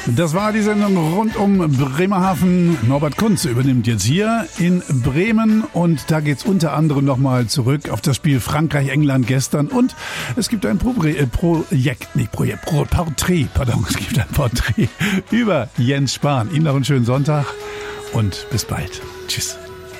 Das war die Sendung rund um Bremerhaven. Norbert Kunz übernimmt jetzt hier in Bremen und da geht's unter anderem nochmal zurück auf das Spiel Frankreich-England gestern und es gibt ein Porträt über Jens Spahn. Ihnen noch einen schönen Sonntag und bis bald. Tschüss.